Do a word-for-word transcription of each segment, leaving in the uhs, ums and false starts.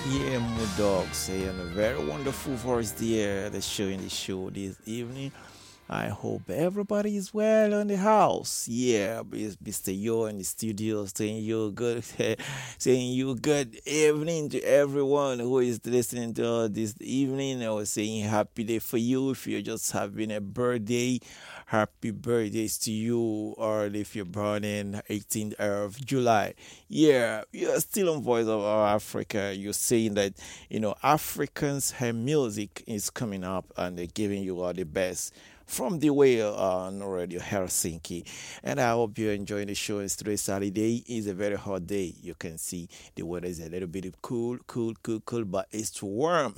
Yeah, Mood Dog saying a very wonderful voice there. The show in the show this evening. I hope everybody is well in the house. Yeah, it's mister Yo in the studio saying you good, saying you good evening to everyone who is listening to us this evening. I was saying happy day for you if you're just having a birthday. Happy birthdays to you, or if you're born in eighteenth of July. Yeah, you're still on Voice of Our Africa. You're saying that, you know, Africans' her music is coming up and they're giving you all the best from the way uh, on Radio Helsinki. And I hope you're enjoying the show. It's today Saturday. It's a very hot day. You can see the weather is a little bit cool, cool, cool, cool, but it's warm.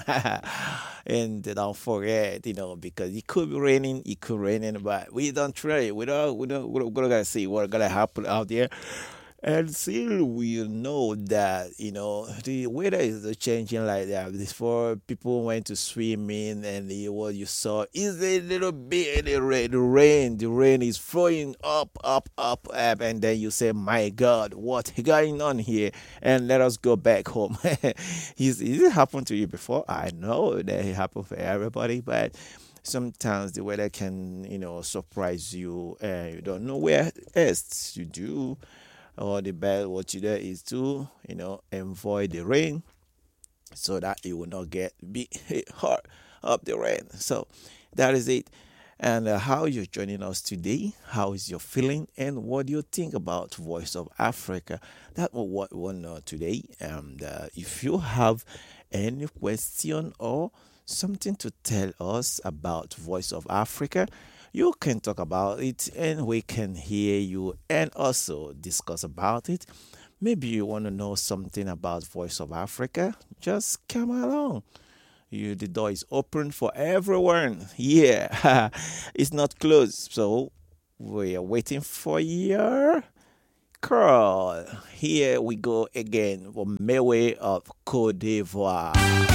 And don't forget, you know, because it could be raining, it could raining, but we don't try. We don't, we don't, we're gonna see what's gonna happen out there. And still, we know that, you know, the weather is changing like that. Before, people went to swimming, and the, what you saw is a little bit the rain. The rain, the rain is flowing up, up, up, up, and then you say, "My God, what's going on here?" And let us go back home. Is, is it happened to you before? I know that it happened for everybody, but sometimes the weather can, you know, surprise you, and you don't know where else you do. Or the best what you do is to, you know, avoid the rain so that you will not get be hit hard of the rain. So that is it. And uh, how you're joining us today? How is your feeling? And what do you think about Voice of Africa? That was what we want to know today. And uh, if you have any question or something to tell us about Voice of Africa, you can talk about it and we can hear you and also discuss about it. Maybe you want to know something about Voice of Africa, just come along. You, the door is open for everyone. Yeah, it's not closed, so we are waiting for your call. Here we go again from Mewe of Cote d'Ivoire.